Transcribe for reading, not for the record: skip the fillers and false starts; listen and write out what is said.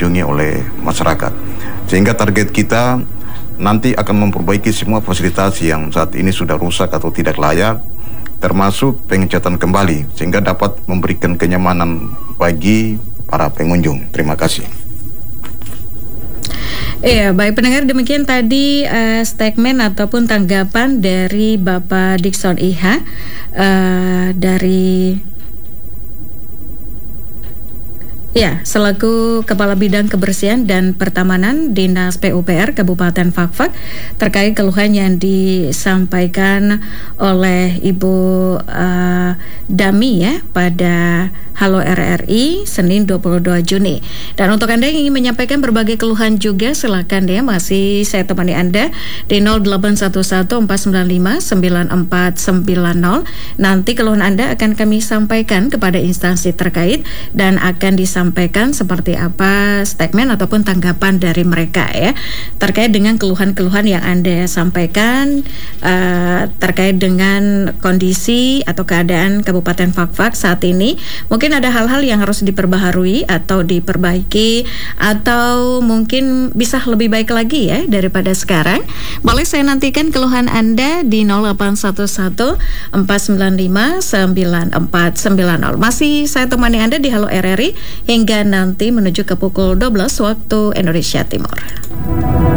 dikunjungi oleh masyarakat. Sehingga target kita nanti akan memperbaiki semua fasilitas yang saat ini sudah rusak atau tidak layak, termasuk pengecatan kembali, sehingga dapat memberikan kenyamanan bagi para pengunjung. Terima kasih. Iya, baik pendengar, demikian tadi statement ataupun tanggapan dari Bapak Dickson Iha dari selaku Kepala Bidang Kebersihan dan Pertamanan Dinas PUPR Kabupaten Fakfak terkait keluhan yang disampaikan oleh Ibu Dami ya pada Halo RRI Senin 22 Juni. Dan untuk Anda yang ingin menyampaikan berbagai keluhan juga, silakan ya, masih saya temani Anda di 0811-495-9490. Nanti keluhan Anda akan kami sampaikan kepada instansi terkait dan akan disampaikan seperti apa statement ataupun tanggapan dari mereka ya terkait dengan keluhan-keluhan yang Anda sampaikan terkait dengan kondisi atau keadaan Kabupaten Fakfak saat ini. Mungkin ada hal-hal yang harus diperbaharui atau diperbaiki atau mungkin bisa lebih baik lagi ya daripada sekarang. Boleh saya nantikan keluhan Anda di 0811-495-9490. Masih saya temani Anda di Halo RRI hingga nanti menuju ke pukul 12 waktu Indonesia Timur.